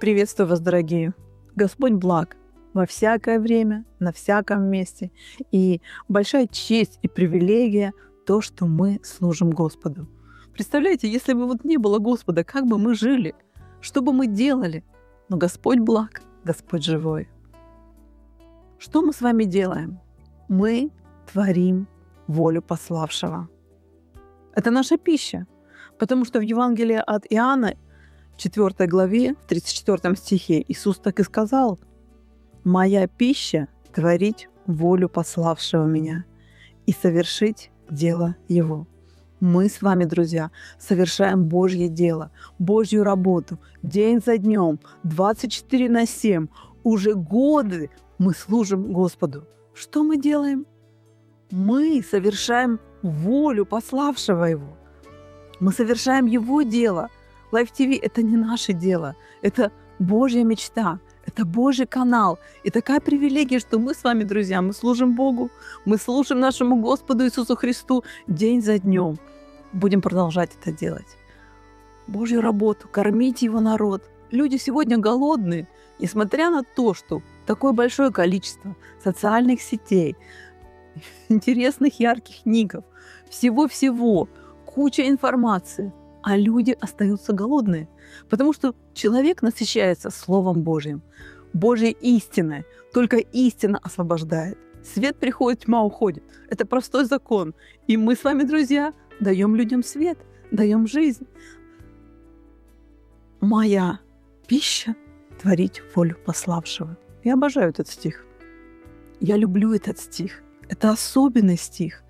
Приветствую вас, дорогие! Господь благ во всякое время, на всяком месте. И большая честь и привилегия то, что мы служим Господу. Представляете, если бы вот не было Господа, как бы мы жили, что бы мы делали? Но Господь благ, Господь живой. Что мы с вами делаем? Мы творим волю пославшего. Это наша пища, потому что в Евангелии от Иоанна, 4 главе, в 34 стихе, Иисус так и сказал: «Моя пища – творить волю пославшего меня и совершить дело Его». Мы с вами, друзья, совершаем Божье дело, Божью работу, день за днем, 24/7. Уже годы мы служим Господу. Что мы делаем? Мы совершаем волю пославшего Его. Мы совершаем Его дело. Life TV – это не наше дело, это Божья мечта, это Божий канал. И такая привилегия, что мы с вами, друзья, мы служим Богу, мы служим нашему Господу Иисусу Христу день за днем. Будем продолжать это делать. Божью работу, кормить Его народ. Люди сегодня голодные, несмотря на то, что такое большое количество социальных сетей, интересных ярких ников, всего-всего, куча информации, а люди остаются голодные, потому что человек насыщается Словом Божьим, Божьей истиной. Только истина освобождает. Свет приходит, тьма уходит. Это простой закон. И мы с вами, друзья, даем людям свет, даем жизнь. Моя пища – творить волю пославшего. Я обожаю этот стих. Я люблю этот стих. Это особенный стих.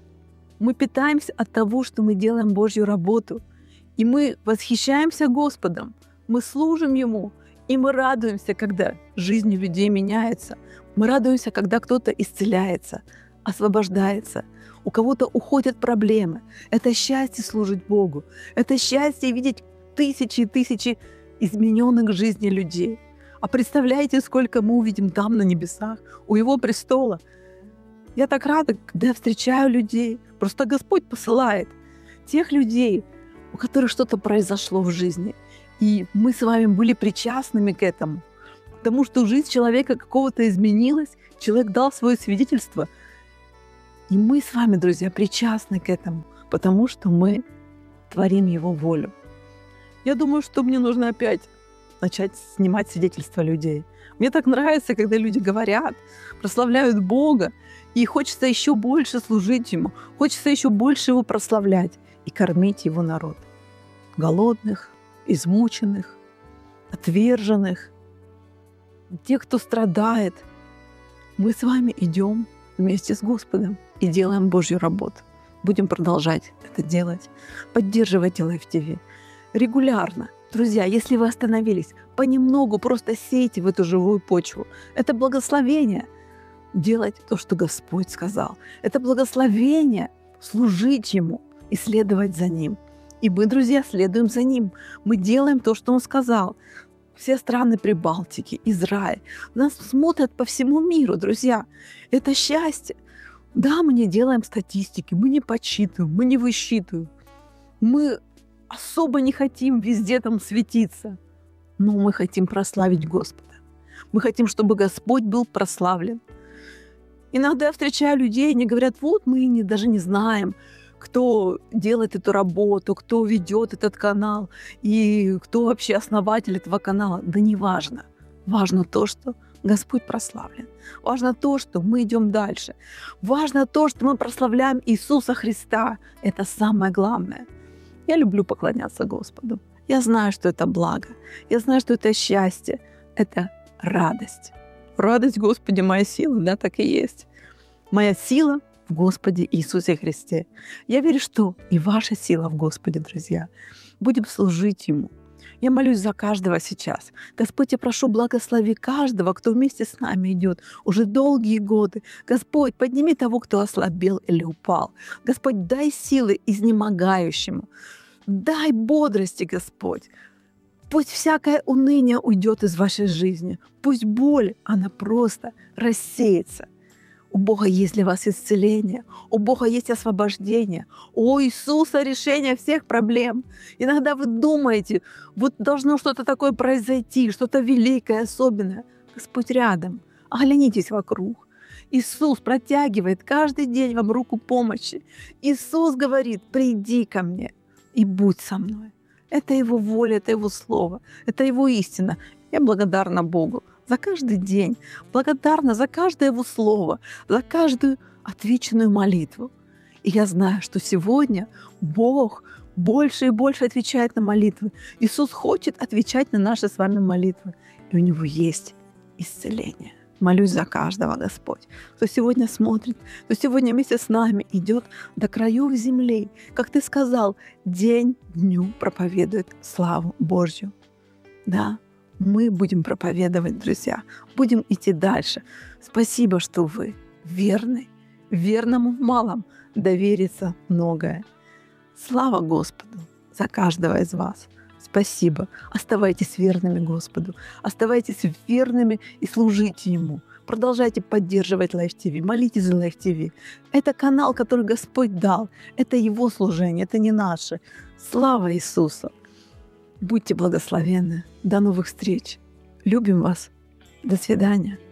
Мы питаемся от того, что мы делаем Божью работу. И мы восхищаемся Господом, мы служим Ему, и мы радуемся, когда жизнь людей меняется. Мы радуемся, когда кто-то исцеляется, освобождается, у кого-то уходят проблемы. Это счастье служить Богу, это счастье видеть тысячи и тысячи измененных жизней людей. А представляете, сколько мы увидим там на небесах, у Его престола? Я так рада, когда я встречаю людей. Просто Господь посылает тех людей, у которых что-то произошло в жизни. И мы с вами были причастными к этому. Потому что жизнь человека какого-то изменилась, человек дал свое свидетельство. И мы с вами, друзья, причастны к этому, потому что мы творим Его волю. Я думаю, что мне нужно опять начать снимать свидетельства людей. Мне так нравится, когда люди говорят, прославляют Бога, и хочется еще больше служить Ему, хочется еще больше Его прославлять и кормить Его народ. Голодных, измученных, отверженных, тех, кто страдает. Мы с вами идем вместе с Господом и делаем Божью работу. Будем продолжать это делать. Поддерживайте Life TV регулярно. Друзья, если вы остановились, понемногу просто сейте в эту живую почву. Это благословение делать то, что Господь сказал. Это благословение служить Ему и следовать за Ним. И мы, друзья, следуем за Ним. Мы делаем то, что Он сказал. Все страны Прибалтики, Израиль. Нас смотрят по всему миру, друзья. Это счастье. Да, мы не делаем статистики, мы не подсчитываем, мы не высчитываем. Мы особо не хотим везде там светиться. Но мы хотим прославить Господа. Мы хотим, чтобы Господь был прославлен. Иногда я встречаю людей, они говорят: вот мы даже не знаем, кто делает эту работу, кто ведет этот канал и кто вообще основатель этого канала. Да не важно. Важно то, что Господь прославлен. Важно то, что мы идем дальше. Важно то, что мы прославляем Иисуса Христа. Это самое главное. Я люблю поклоняться Господу. Я знаю, что это благо. Я знаю, что это счастье. Это радость. Радость, Господи, моя сила. Да, так и есть. Моя сила в Господе Иисусе Христе. Я верю, что и ваша сила в Господе, друзья. Будем служить Ему. Я молюсь за каждого сейчас. Господь, я прошу, благослови каждого, кто вместе с нами идет уже долгие годы. Господь, подними того, кто ослабел или упал. Господь, дай силы изнемогающему. Дай бодрости, Господь. Пусть всякое уныние уйдет из вашей жизни. Пусть боль, она просто рассеется. У Бога есть для вас исцеление, у Бога есть освобождение, у Иисуса решение всех проблем. Иногда вы думаете, вот должно что-то такое произойти, что-то великое, особенное. Господь рядом. Оглянитесь вокруг. Иисус протягивает каждый день вам руку помощи. Иисус говорит: приди ко мне и будь со мной. Это Его воля, это Его слово, это Его истина. Я благодарна Богу за каждый день, благодарна за каждое Его слово, за каждую отвеченную молитву. И я знаю, что сегодня Бог больше и больше отвечает на молитвы. Иисус хочет отвечать на наши с вами молитвы. И у Него есть исцеление. Молюсь за каждого, Господь, кто сегодня смотрит, кто сегодня вместе с нами идет до краев земли. Как Ты сказал, день дню проповедует славу Божью. Да, мы будем проповедовать, друзья, будем идти дальше. Спасибо, что вы верны. Верному в малом доверится многое. Слава Господу за каждого из вас. Спасибо. Оставайтесь верными Господу. Оставайтесь верными и служите Ему. Продолжайте поддерживать Life TV. Молитесь за Life TV. Это канал, который Господь дал. Это Его служение, это не наше. Слава Иисусу! Будьте благословенны. До новых встреч. Любим вас. До свидания.